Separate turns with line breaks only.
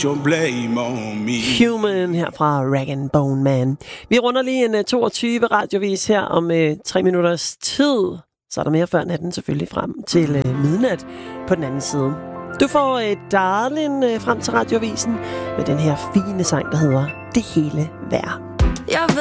Human her fra Rag & Bone Man. Vi runder lige en 22 radiovis her om 3 minutters tid. Så er der mere før natten selvfølgelig frem til midnat på den anden side. Du får et Darling frem til radiovisen med den her fine sang, der hedder Det hele værd.